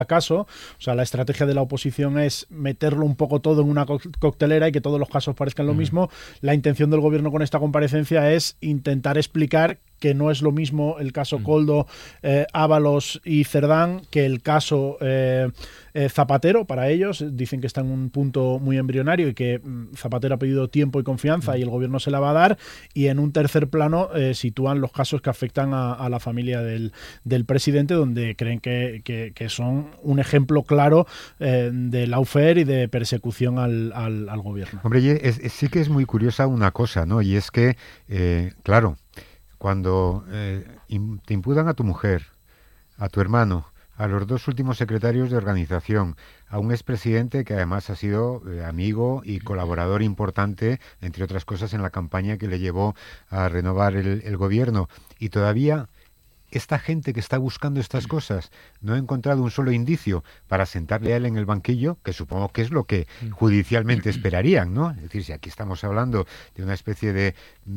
caso. O sea, la estrategia de la oposición es meterlo un poco todo en una coctelera y que todos los casos parezcan lo mismo. La intención del gobierno con esta comparecencia es intentar explicar que no es lo mismo el caso Koldo, Ábalos y Cerdán que el caso Zapatero para ellos. Dicen que está en un punto muy embrionario y que Zapatero ha pedido tiempo y confianza y el gobierno se la va a dar, y en un tercer plano sitúan los casos que afectan a la familia del presidente, donde creen que son un ejemplo claro de lawfare y de persecución al gobierno. Hombre, sí que es muy curiosa una cosa, ¿no? Y es que, claro, cuando te imputan a tu mujer, a tu hermano, a los dos últimos secretarios de organización, a un expresidente que además ha sido amigo y colaborador importante, entre otras cosas, en la campaña que le llevó a renovar el gobierno, y todavía esta gente que está buscando estas cosas no ha encontrado un solo indicio para sentarle a él en el banquillo, que supongo que es lo que judicialmente esperarían, ¿no? Es decir, si aquí estamos hablando de una especie de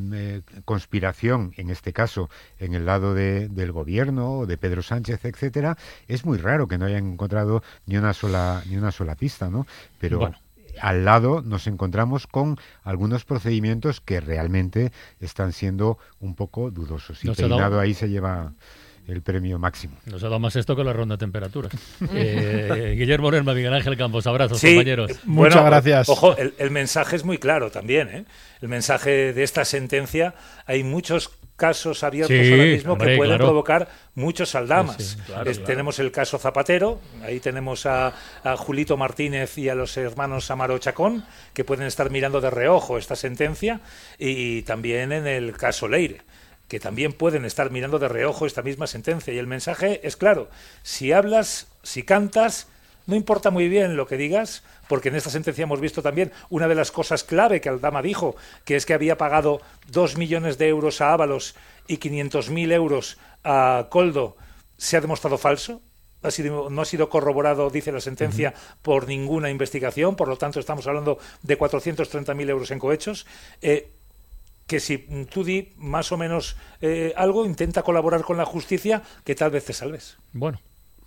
conspiración, en este caso, en el lado del gobierno, de Pedro Sánchez, etcétera, es muy raro que no hayan encontrado ni una sola pista, ¿no? Pero bueno, al lado nos encontramos con algunos procedimientos que realmente están siendo un poco dudosos. Y Peinado ahí se lleva el premio máximo. Nos ha dado más esto que la ronda de temperaturas. Guillermo Lerma, Miguel Ángel Campos, abrazos, compañeros. Muchas gracias. Ojo, el mensaje es muy claro también, ¿eh? El mensaje de esta sentencia, hay muchos casos abiertos ahora mismo que pueden provocar muchos saldamas. Sí, tenemos el caso Zapatero, ahí tenemos a Julito Martínez y a los hermanos Amaro Chacón, que pueden estar mirando de reojo esta sentencia, y también en el caso Leire, que también pueden estar mirando de reojo esta misma sentencia. Y el mensaje es claro: si hablas, si cantas, no importa muy bien lo que digas, porque en esta sentencia hemos visto también una de las cosas clave que Aldama dijo, que es que había pagado 2 millones de euros a Ábalos y 500.000 euros a Koldo. Se ha demostrado falso. No ha sido corroborado, dice la sentencia, por ninguna investigación. Por lo tanto, estamos hablando de 430.000 euros en cohechos. Que si tú di más o menos algo, intenta colaborar con la justicia, que tal vez te salves. Bueno.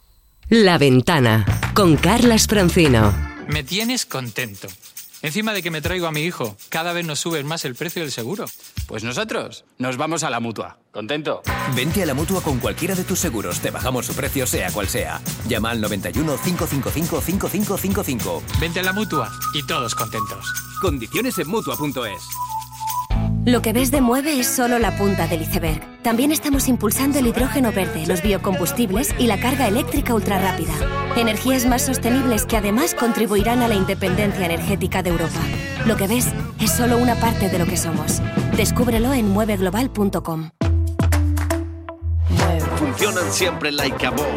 La Ventana, con Carlas Francino. Me tienes contento. Encima de que me traigo a mi hijo, cada vez nos subes más el precio del seguro. Pues nosotros nos vamos a la Mutua. ¿Contento? Vente a la Mutua con cualquiera de tus seguros. Te bajamos su precio, sea cual sea. Llama al 91 555 5555. Vente a la Mutua y todos contentos. Condiciones en Mutua.es. Lo que ves de Mueve es solo la punta del iceberg. También estamos impulsando el hidrógeno verde, los biocombustibles y la carga eléctrica ultrarrápida. Energías más sostenibles que además contribuirán a la independencia energética de Europa. Lo que ves es solo una parte de lo que somos. Descúbrelo en mueveglobal.com. Funcionan siempre like a boss.